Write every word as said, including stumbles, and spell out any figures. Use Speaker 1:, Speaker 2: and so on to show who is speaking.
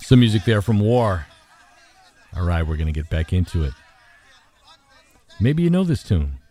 Speaker 1: Some music there from War. All right, we're going to get back into it. Maybe you know this tune.